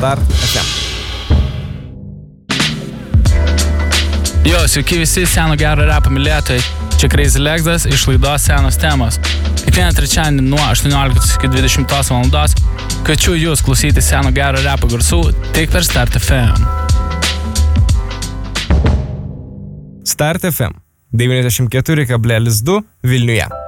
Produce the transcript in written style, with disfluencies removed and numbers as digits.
Start FM. Jo, sveiki visi seno gero repo mylėtojai. Čia Crazy Legzas iš laidos Senos temos. Kiekvieną trečiadienį nuo 18 iki 20 valandos kviečiu jūs klausyti seno gero repo garsų tik per Start FM. Start FM 94,2 Vilniuje.